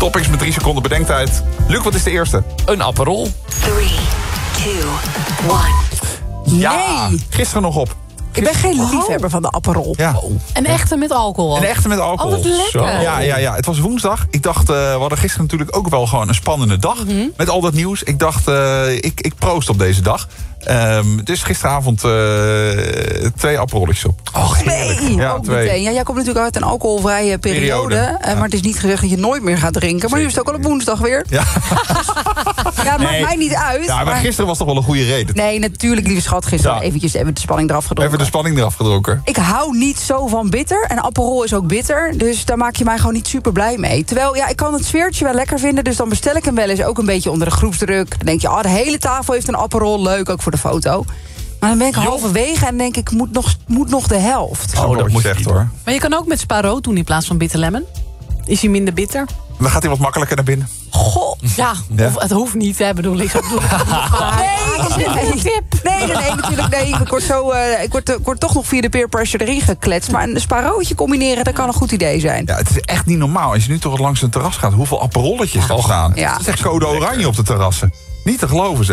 Toppings met 3 seconden bedenktijd. Luc, wat is de eerste? Een Aperol. 3, 2, 1. Ja, Nee. gisteren nog op. Ik ben geen liefhebber van de Aperol. Ja. Een echte met alcohol. Een echte met alcohol. Oh, wat lekker. Zo. Ja. Het was woensdag. Ik dacht, we hadden gisteren natuurlijk ook wel gewoon een spannende dag. Met al dat nieuws. Ik dacht, ik proost op deze dag. Dus gisteravond 2 Aperolletjes op. Oh, nee, Ja, ook 2. meteen. Ja, jij komt natuurlijk uit een alcoholvrije periode. Ja. Maar het is niet gezegd dat je nooit meer gaat drinken. Maar nu is het ook al op woensdag weer. Ja. Ja, het maakt Nee. mij niet uit. Ja, maar gisteren was toch wel een goede reden. Nee, natuurlijk, lieve schat. Gisteren Ja. eventjes de spanning eraf gedronken. Even de spanning eraf gedronken. Ik hou niet zo van bitter. En Aperol is ook bitter. Dus daar maak je mij gewoon niet super blij mee. Terwijl, ja, ik kan het sfeertje wel lekker vinden. Dus dan bestel ik hem wel eens ook een beetje onder de groepsdruk. Dan denk je, de hele tafel heeft een Aperol. Leuk, ook voor de foto. Maar dan ben ik halverwege en denk ik, moet nog de helft. Oh, dat moet echt hoor. Maar je kan ook met Spa Rood doen in plaats van bitter lemon. Is hij minder bitter? Dan gaat hij wat makkelijker naar binnen. Goh. Ja, Ja. Of het hoeft niet, hè, bedoel ik. Nee, natuurlijk. Nee, ik word toch nog via de peer pressure erin gekletst. Maar een sparootje combineren, dat kan een goed idee zijn. Ja, het is echt niet normaal. Als je nu toch langs een terras gaat, hoeveel Aperolletjes er al gaan. Ja. Het is echt code oranje op de terrassen. Niet te geloven, zeg.